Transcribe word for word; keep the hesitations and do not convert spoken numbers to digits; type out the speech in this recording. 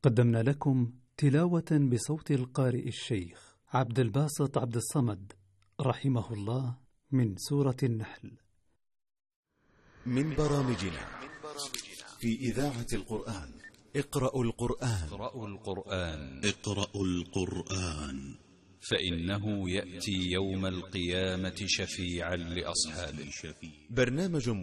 قدمنا لكم تلاوة بصوت القارئ الشيخ عبد الباسط عبد الصمد رحمه الله من سورة النحل. من برامجنا في إذاعة القرآن. اقرأوا القرآن. اقرأوا القرآن. اقرأوا القرآن فإنه يأتي يوم القيامة شفيعا لأصحابه. برنامج